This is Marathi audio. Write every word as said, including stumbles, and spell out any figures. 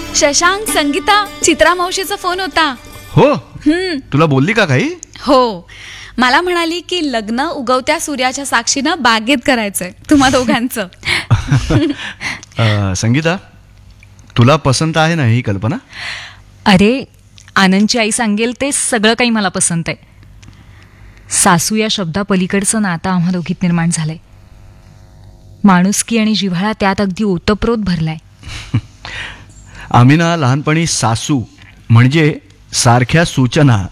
शशांक, संगीता, चित्रा मावशीचा फोन होता. हो. हम्म. तुला बोलली का काही? हो, मला म्हणाली की लग्न उगवत्या सूर्याच्या साक्षीनं बागेत करायचंय तुम्हा दोघांचं. अ, संगीता, तुला पसंत आहे ना ही कल्पना? अरे, आनंदची आई सांगेल ते सगळं काही मला पसंत आहे. सासू या शब्दापलीकडचं नातं आम्हा दोघीत निर्माण झालंय. माणुसकी आणि जिव्हाळा त्यात अगदी ओतप्रोत भरलाय. आम्ही ना लहानपणी सासू म्हणजे सारख्या सूचना